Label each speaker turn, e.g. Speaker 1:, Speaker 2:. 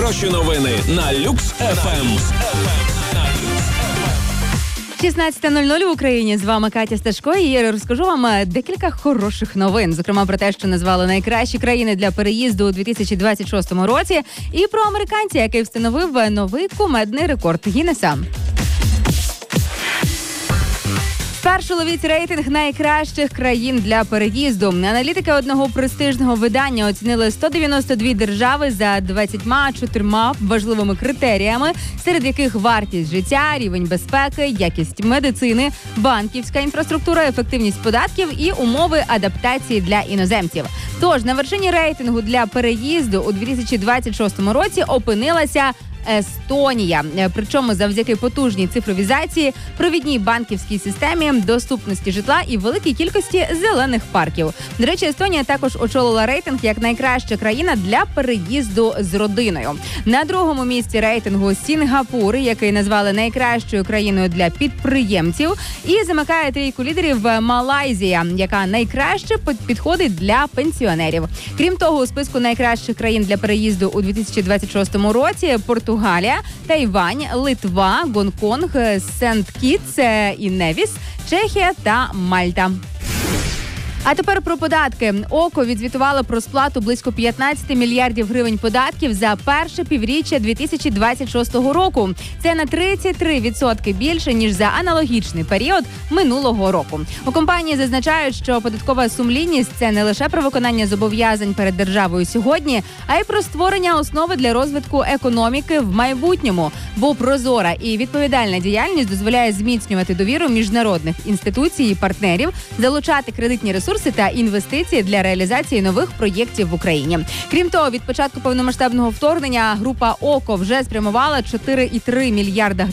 Speaker 1: Хороші новини на Люкс ФМ.
Speaker 2: 16:00 в Україні. З вами Катя Сташко, і я розкажу вам декілька хороших новин. Зокрема, про те, що назвали найкращі країни для переїзду у 2026 році, і про американця, який встановив новий кумедний рекорд Гіннеса. Спершу ловіть рейтинг найкращих країн для переїзду. Аналітики одного престижного видання оцінили 192 держави за 24 важливими критеріями, серед яких вартість життя, рівень безпеки, якість медицини, банківська інфраструктура, ефективність податків і умови адаптації для іноземців. Тож на вершині рейтингу для переїзду у 2026 році опинилася Естонія. Причому завдяки потужній цифровізації, провідній банківській системі, доступності житла і великій кількості зелених парків. До речі, Естонія також очолила рейтинг як найкраща країна для переїзду з родиною. На другому місці рейтингу Сінгапур, який назвали найкращою країною для підприємців. І замикає трійку лідерів Малайзія, яка найкраще підходить для пенсіонерів. Крім того, у списку найкращих країн для переїзду у 2026 році Португалія, Тайвань, Литва, Гонконг, Сент-Кітс і Невіс, Чехія та Мальта. А тепер про податки. ОКО відзвітувало про сплату близько 15 мільярдів гривень податків за перше півріччя 2026 року. Це на 33% більше, ніж за аналогічний період минулого року. У компанії зазначають, що податкова сумлінність – це не лише про виконання зобов'язань перед державою сьогодні, а й про створення основи для розвитку економіки в майбутньому. Бо прозора і відповідальна діяльність дозволяє зміцнювати довіру міжнародних інституцій і партнерів, залучати кредитні ресурси та інвестиції для реалізації нових проєктів в Україні. Крім того, від початку повномасштабного вторгнення група ОКО вже спрямувала 4,3 мільярда